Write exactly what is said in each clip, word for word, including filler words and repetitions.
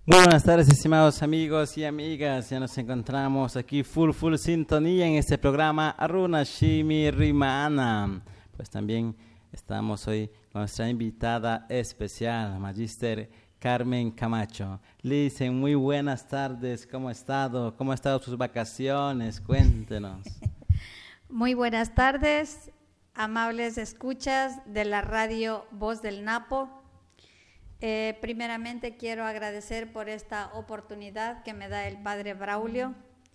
Muy buenas tardes, estimados amigos y amigas. Ya nos encontramos aquí full, full sintonía en este programa Aruna Shimi Rimana. Pues también estamos hoy con nuestra invitada especial, Magíster Carmen Camacho. Le dicen muy buenas tardes, ¿cómo ha estado? ¿Cómo han estado sus vacaciones? Cuéntenos. Muy buenas tardes, amables escuchas de la radio Voz del Napo. Eh, primeramente quiero agradecer por esta oportunidad que me da el Padre Braulio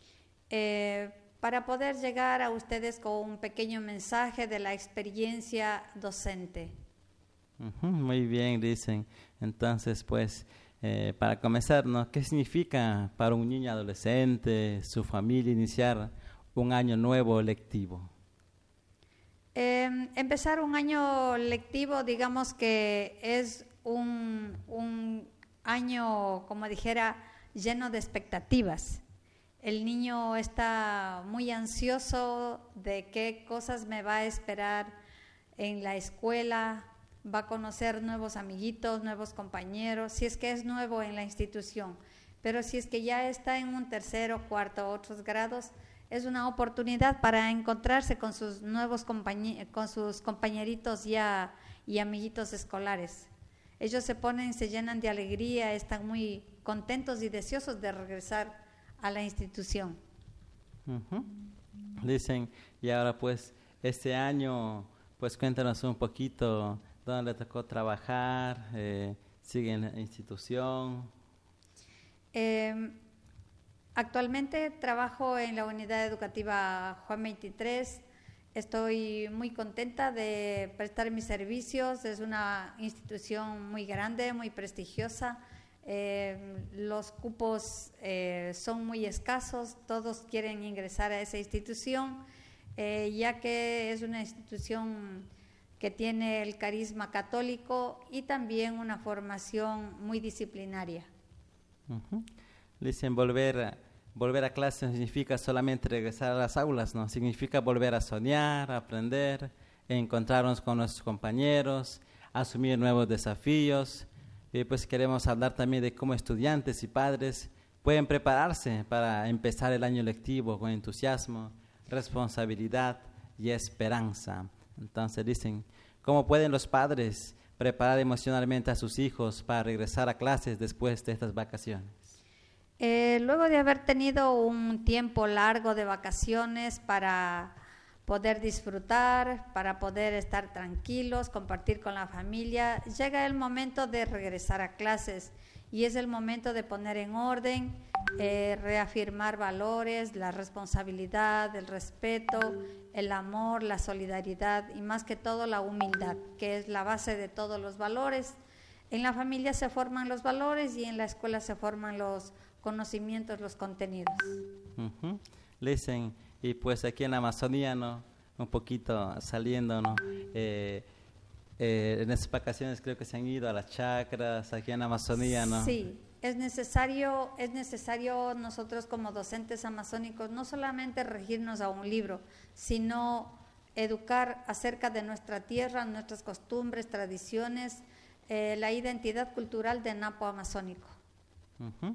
eh, para poder llegar a ustedes con un pequeño mensaje de la experiencia docente. Uh-huh, muy bien, dicen. Entonces, pues, eh, para comenzar, ¿no? ¿Qué significa para un niño adolescente, su familia, iniciar un año nuevo lectivo? Eh, empezar un año lectivo, digamos que es Un, un año, como dijera, lleno de expectativas. El niño está muy ansioso de qué cosas me va a esperar en la escuela, va a conocer nuevos amiguitos, nuevos compañeros, si es que es nuevo en la institución. Pero si es que ya está en un tercero, cuarto, otros grados, es una oportunidad para encontrarse con sus nuevos compañeros, con sus compañeritos ya y amiguitos escolares. Ellos se ponen, se llenan de alegría, están muy contentos y deseosos de regresar a la institución. Uh-huh. Dicen, y ahora pues, este año, pues cuéntanos un poquito dónde le tocó trabajar, eh, sigue en la institución. Eh, actualmente trabajo en la unidad educativa Juan veintitrés. Estoy muy contenta de prestar mis servicios, es una institución muy grande, muy prestigiosa, eh, los cupos eh, son muy escasos, todos quieren ingresar a esa institución, eh, ya que es una institución que tiene el carisma católico y también una formación muy disciplinaria. Uh-huh. Dicen volver a... Volver a clase no significa solamente regresar a las aulas, ¿no? Significa volver a soñar, a aprender, encontrarnos con nuestros compañeros, asumir nuevos desafíos. Y pues queremos hablar también de cómo estudiantes y padres pueden prepararse para empezar el año lectivo con entusiasmo, responsabilidad y esperanza. Entonces dicen, ¿cómo pueden los padres preparar emocionalmente a sus hijos para regresar a clases después de estas vacaciones? Eh, luego de haber tenido un tiempo largo de vacaciones para poder disfrutar, para poder estar tranquilos, compartir con la familia, llega el momento de regresar a clases y es el momento de poner en orden, eh, reafirmar valores, la responsabilidad, el respeto, el amor, la solidaridad y más que todo la humildad, que es la base de todos los valores. En la familia se forman los valores y en la escuela se forman los conocimientos, los contenidos. Uh-huh. Listen, y pues aquí en la Amazonía, ¿no? Un poquito saliendo, ¿no? Eh, eh, en estas vacaciones creo que se han ido a las chacras, aquí en la Amazonía, ¿no? Sí, es necesario, es necesario nosotros como docentes amazónicos no solamente regirnos a un libro, sino educar acerca de nuestra tierra, nuestras costumbres, tradiciones, eh, la identidad cultural de Napo amazónico. Uh-huh.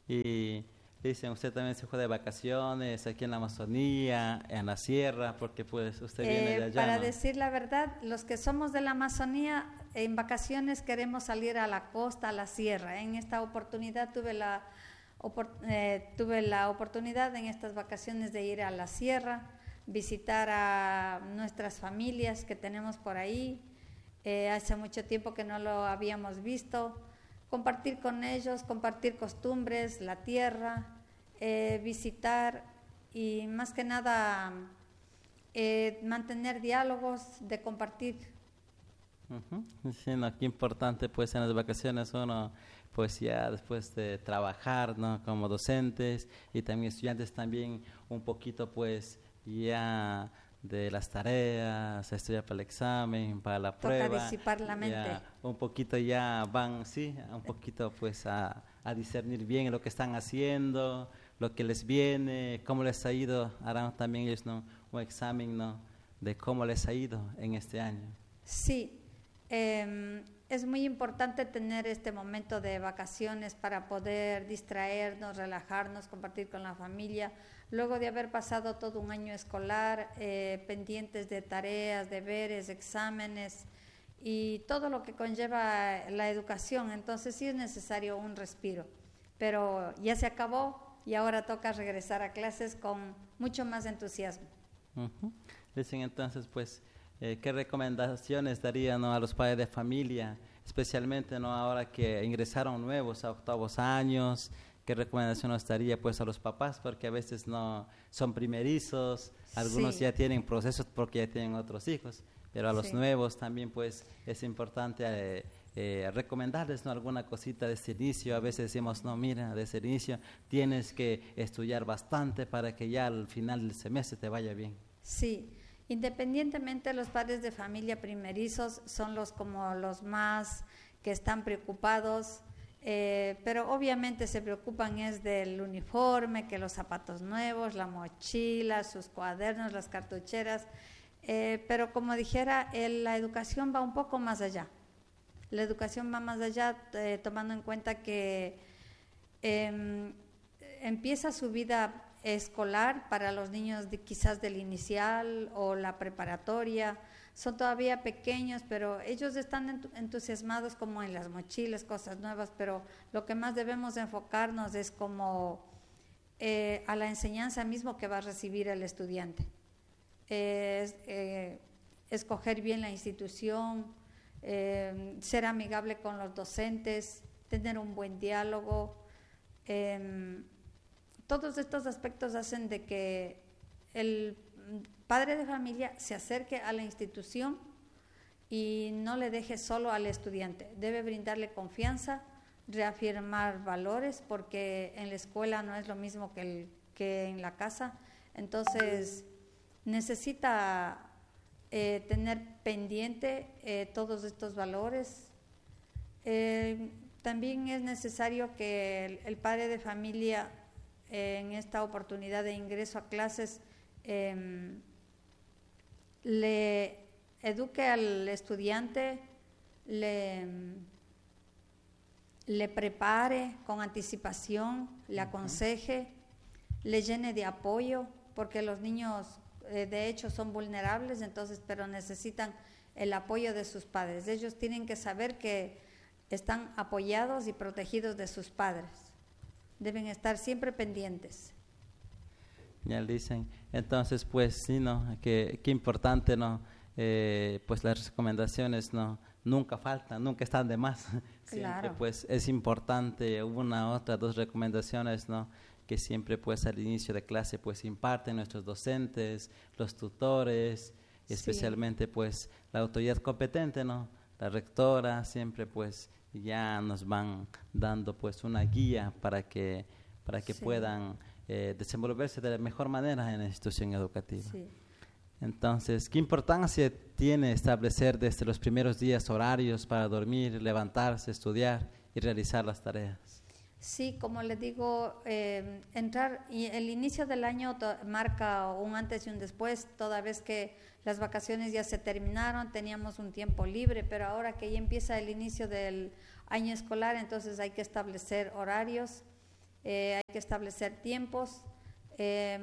Y dicen, usted también se fue de vacaciones aquí en la Amazonía, en la sierra, porque pues usted eh, viene de allá, Para ¿no? decir la verdad, los que somos de la Amazonía, en vacaciones queremos salir a la costa, a la sierra. En esta oportunidad tuve la, opor eh, tuve la oportunidad en estas vacaciones de ir a la sierra, visitar a nuestras familias que tenemos por ahí. Eh, hace mucho tiempo que no lo habíamos visto. Compartir con ellos, compartir costumbres, la tierra, eh, visitar y más que nada eh, mantener diálogos, de compartir. Uh-huh. Sí, no, qué importante pues en las vacaciones uno pues ya después de trabajar, ¿no? Como docentes y también estudiantes también un poquito pues ya de las tareas, estudiar para el examen, para la Toca prueba. disipar la mente. Ya, un poquito ya van, sí, un poquito pues a, a discernir bien lo que están haciendo, lo que les viene, cómo les ha ido. Harán también ellos, ¿no? Un examen, ¿no? De cómo les ha ido en este año. Sí, eh, es muy importante tener este momento de vacaciones para poder distraernos, relajarnos, compartir con la familia. Luego de haber pasado todo un año escolar, eh, pendientes de tareas, deberes, exámenes y todo lo que conlleva la educación, entonces sí es necesario un respiro. Pero ya se acabó y ahora toca regresar a clases con mucho más entusiasmo. Uh-huh. Dicen entonces, pues, eh, ¿qué recomendaciones darían, ¿no?, a los padres de familia, especialmente, ¿no?, ahora que ingresaron nuevos a octavos años? ¿Qué recomendación nos daría, pues, a los papás? Porque a veces no son primerizos, algunos Sí. ya tienen procesos porque ya tienen otros hijos, pero a los Sí. nuevos también, pues, es importante eh, eh, recomendarles, ¿no?, alguna cosita de ese inicio. A veces decimos, no, mira, de ese inicio tienes que estudiar bastante para que ya al final del semestre te vaya bien. Sí, independientemente los padres de familia primerizos son los como los más que están preocupados, eh, pero obviamente se preocupan es del uniforme, que los zapatos nuevos, la mochila, sus cuadernos, las cartucheras, eh, pero como dijera, el, la educación va un poco más allá. La educación va más allá, eh, tomando en cuenta que eh, empieza su vida escolar para los niños de, quizás del inicial o la preparatoria, son todavía pequeños, pero ellos están entusiasmados como en las mochilas, cosas nuevas, pero lo que más debemos enfocarnos es como eh, a la enseñanza mismo que va a recibir el estudiante. Es, eh, escoger bien la institución, eh, ser amigable con los docentes, tener un buen diálogo. Eh, todos estos aspectos hacen de que el padre de familia se acerque a la institución y no le deje solo al estudiante. Debe brindarle confianza, reafirmar valores, porque en la escuela no es lo mismo que, el, que en la casa. Entonces, necesita eh, tener pendiente eh, todos estos valores. Eh, también es necesario que el, el padre de familia, eh, en esta oportunidad de ingreso a clases, eh, le eduque al estudiante, le, le prepare con anticipación, le aconseje, le llene de apoyo, porque los niños eh, de hecho son vulnerables, entonces, pero necesitan el apoyo de sus padres. Ellos tienen que saber que están apoyados y protegidos de sus padres. Deben estar siempre pendientes. Ya dicen, entonces, pues sí, ¿no? Que, qué importante, ¿no? Eh, pues las recomendaciones, ¿no?, nunca faltan, nunca están de más. Siempre, Claro. pues es importante una, otra, dos recomendaciones, ¿no?, que siempre, pues al inicio de clase, pues imparten nuestros docentes, los tutores, Sí. especialmente, pues la autoridad competente, ¿no?, la rectora, siempre, pues ya nos van dando, pues una guía para que, para que Sí. puedan Eh, desenvolverse de la mejor manera en la institución educativa. Sí. Entonces, ¿qué importancia tiene establecer desde los primeros días horarios para dormir, levantarse, estudiar y realizar las tareas? Sí, como les digo, eh, entrar y el inicio del año to- marca un antes y un después, toda vez que las vacaciones ya se terminaron, teníamos un tiempo libre, pero ahora que ya empieza el inicio del año escolar, entonces hay que establecer horarios. Eh, hay que establecer tiempos. Eh,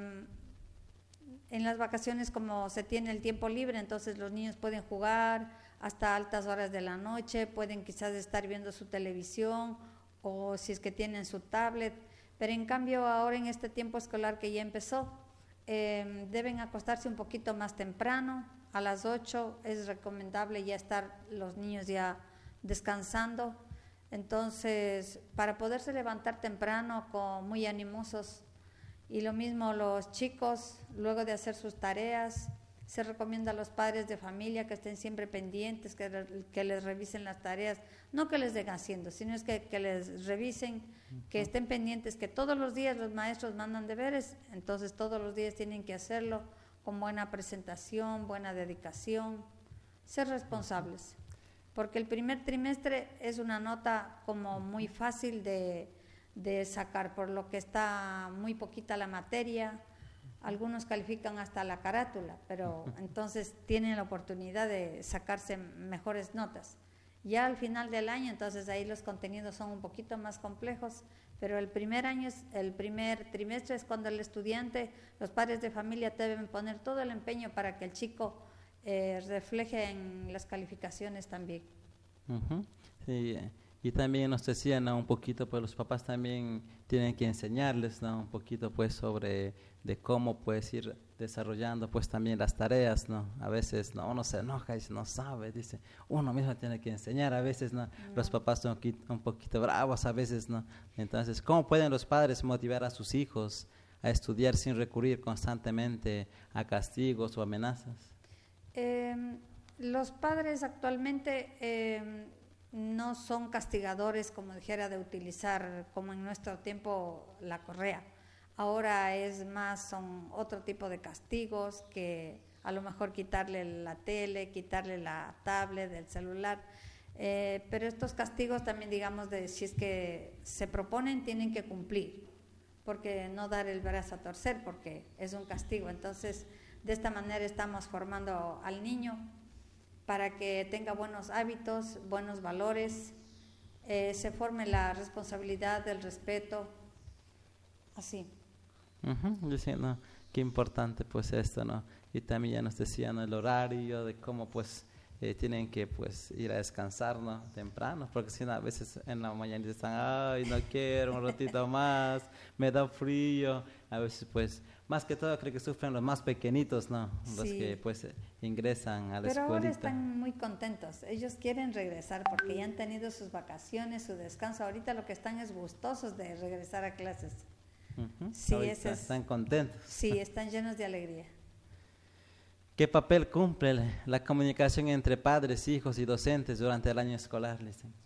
en las vacaciones, como se tiene el tiempo libre, entonces los niños pueden jugar hasta altas horas de la noche, pueden quizás estar viendo su televisión o si es que tienen su tablet, pero en cambio ahora en este tiempo escolar que ya empezó, eh, deben acostarse un poquito más temprano. A las ocho es recomendable ya estar los niños ya descansando. Entonces, para poderse levantar temprano, con, muy animosos, y lo mismo los chicos, luego de hacer sus tareas, se recomienda a los padres de familia que estén siempre pendientes, que, que les revisen las tareas, no que les den haciendo, sino es que, que les revisen, que estén pendientes, que todos los días los maestros mandan deberes, entonces todos los días tienen que hacerlo con buena presentación, buena dedicación, ser responsables. Porque el primer trimestre es una nota como muy fácil de, de sacar, por lo que está muy poquita la materia. Algunos califican hasta la carátula, pero entonces tienen la oportunidad de sacarse mejores notas. Ya al final del año, entonces ahí los contenidos son un poquito más complejos, pero el primer año, es, el primer trimestre es cuando el estudiante, los padres de familia deben poner todo el empeño para que el chico eh, refleje en las calificaciones también. Uh-huh. Sí, y también nos decían, ¿no?, un poquito, pues los papás también tienen que enseñarles, ¿no?, un poquito pues sobre de cómo puedes ir desarrollando pues también las tareas, ¿no? A veces no, uno se enoja y no sabe, dice, uno mismo tiene que enseñar, a veces no, no. Los papás son un poquito bravos, a veces no. Entonces, ¿cómo pueden los padres motivar a sus hijos a estudiar sin recurrir constantemente a castigos o amenazas? Eh, los padres actualmente eh, no son castigadores, como dijera, de utilizar, como en nuestro tiempo, la correa. Ahora es más, son otro tipo de castigos, que a lo mejor quitarle la tele, quitarle la tablet, el celular. Eh, pero estos castigos también, digamos, de si es que se proponen, tienen que cumplir, porque no dar el brazo a torcer, porque es un castigo. Entonces, de esta manera estamos formando al niño para que tenga buenos hábitos, buenos valores, eh, se forme la responsabilidad, el respeto, así. Uh-huh. Diciendo qué importante pues esto, ¿no? Y también ya nos decían el horario de cómo pues eh, tienen que pues ir a descansar, ¿no?, temprano, porque si no a veces en la mañana están, ay, no quiero un ratito más, me da frío. A veces pues más que todo creo que sufren los más pequeñitos, ¿no? Los sí. que pues ingresan a la Pero escuelita. Ahora están muy contentos, ellos quieren regresar porque ya han tenido sus vacaciones, su descanso. Ahorita lo que están es gustosos de regresar a clases. Uh-huh. Sí, Ahorita ese es, están contentos. Sí, están llenos de alegría. ¿Qué papel cumple la comunicación entre padres, hijos y docentes durante el año escolar?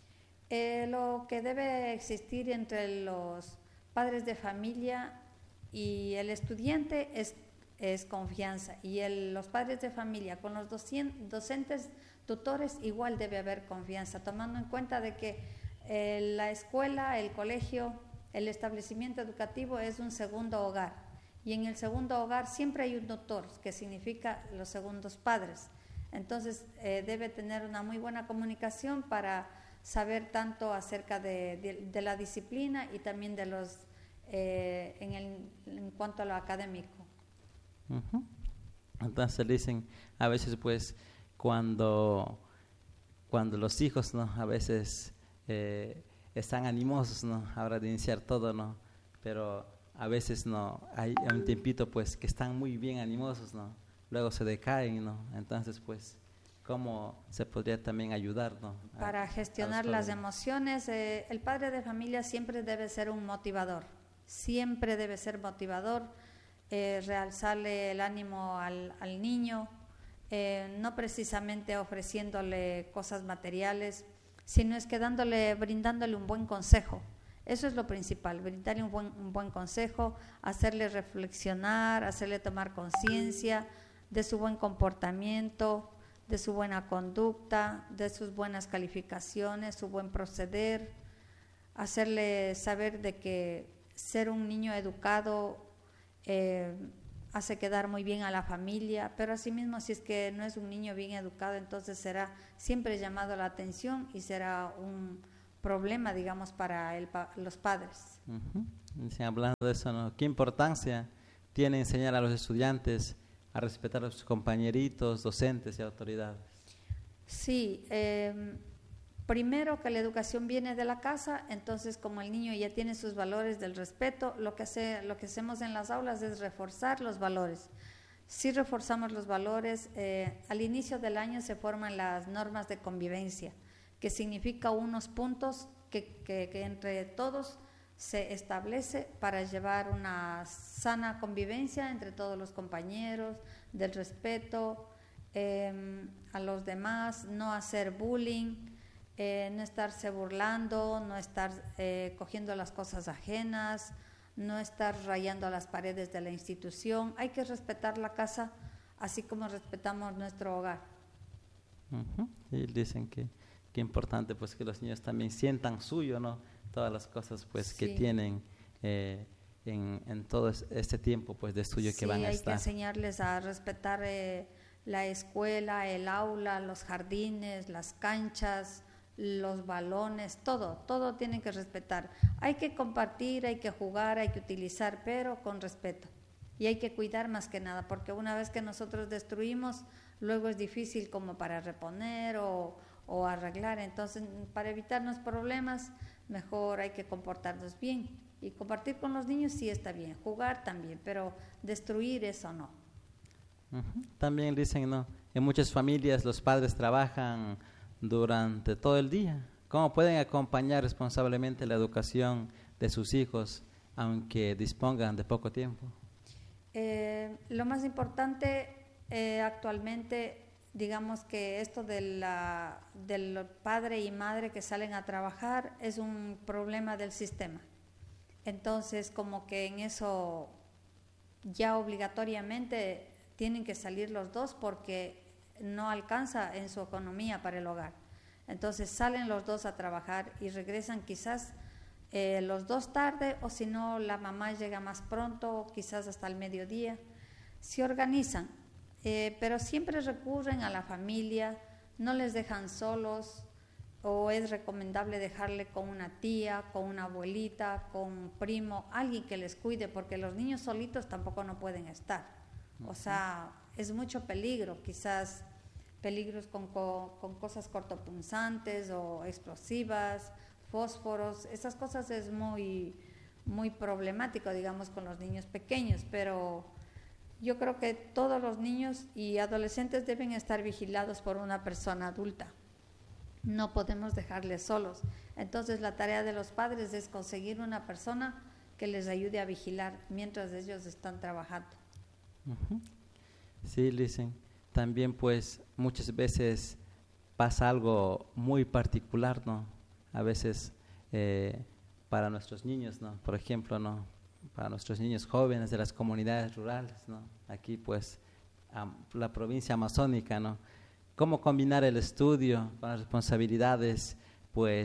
Eh, lo que debe existir entre los padres de familia y el estudiante es, es confianza, y el, los padres de familia con los docentes, tutores, igual debe haber confianza, tomando en cuenta de que eh, la escuela, el colegio, el establecimiento educativo es un segundo hogar. Y en el segundo hogar siempre hay un tutor, que significa los segundos padres. Entonces, eh, debe tener una muy buena comunicación para saber tanto acerca de, de, de la disciplina y también de los, eh, en, el, en cuanto a lo académico. Uh-huh. Entonces dicen, a veces pues, cuando, cuando los hijos, ¿no?, a veces eh, están animosos, ¿no?, ahora de iniciar todo, ¿no?, pero a veces no, hay un tiempito pues que están muy bien animosos, ¿no?, luego se decaen, ¿no? Entonces pues, ¿cómo se podría también ayudar, ¿no?, a, para gestionar las emociones? Eh, el padre de familia siempre debe ser un motivador, siempre debe ser motivador, eh, realzarle el ánimo al, al niño, eh, no precisamente ofreciéndole cosas materiales, sino es que dándole, brindándole un buen consejo. Eso es lo principal, brindarle un buen, un buen consejo, hacerle reflexionar, hacerle tomar conciencia de su buen comportamiento, de su buena conducta, de sus buenas calificaciones, su buen proceder, hacerle saber de que ser un niño educado eh, hace quedar muy bien a la familia, pero asimismo si es que no es un niño bien educado, entonces será siempre llamado la atención y será un problema, digamos, para el, los padres. Uh-huh. Sí, hablando de eso, ¿no?, ¿qué importancia tiene enseñar a los estudiantes a respetar a sus compañeritos, docentes y autoridades? Sí, eh, primero que la educación viene de la casa, entonces como el niño ya tiene sus valores del respeto, lo que, hace, lo que hacemos en las aulas es reforzar los valores. Si reforzamos los valores, eh, al inicio del año se forman las normas de convivencia, que significa unos puntos que, que, que entre todos se establece para llevar una sana convivencia entre todos los compañeros, del respeto eh, a los demás, no hacer bullying, eh, no estarse burlando, no estar eh, cogiendo las cosas ajenas, no estar rayando las paredes de la institución. Hay que respetar la casa así como respetamos nuestro hogar. Uh-huh. Y dicen que qué importante pues que los niños también sientan suyo, ¿no?, todas las cosas pues sí. que tienen eh, en, en todo este tiempo pues de estudio sí, que van a estar. estar. Hay que enseñarles a respetar eh, la escuela, el aula, los jardines, las canchas, los balones, todo, todo tienen que respetar. Hay que compartir, hay que jugar, hay que utilizar, pero con respeto. Y hay que cuidar más que nada, porque una vez que nosotros destruimos, luego es difícil como para reponer o, o arreglar. Entonces, para evitarnos problemas, mejor hay que comportarnos bien. Y compartir con los niños sí está bien, jugar también, pero destruir eso no. Uh-huh. También dicen, ¿no? En muchas familias los padres trabajan durante todo el día. ¿Cómo pueden acompañar responsablemente la educación de sus hijos, aunque dispongan de poco tiempo? Eh, lo más importante eh, actualmente, digamos que esto de la, del padre y madre que salen a trabajar es un problema del sistema. Entonces, como que en eso ya obligatoriamente tienen que salir los dos porque no alcanza en su economía para el hogar. Entonces salen los dos a trabajar y regresan quizás eh, los dos tarde, o si no la mamá llega más pronto, quizás hasta el mediodía. Se organizan, eh, pero siempre recurren a la familia, no les dejan solos, o es recomendable dejarle con una tía, con una abuelita, con un primo, alguien que les cuide, porque los niños solitos tampoco no pueden estar. O sea, es mucho peligro, quizás peligros con, con, con cosas cortopunzantes o explosivas, fósforos, esas cosas es muy, muy problemático, digamos, con los niños pequeños, pero yo creo que todos los niños y adolescentes deben estar vigilados por una persona adulta. No podemos dejarles solos. Entonces la tarea de los padres es conseguir una persona que les ayude a vigilar mientras ellos están trabajando. Uh-huh. Sí, dicen. También pues muchas veces pasa algo muy particular, ¿no? A veces eh, para nuestros niños, ¿no? Por ejemplo, ¿no? Para nuestros niños jóvenes de las comunidades rurales, ¿no? Aquí pues a, la provincia amazónica, ¿no? Cómo combinar el estudio con las responsabilidades, pues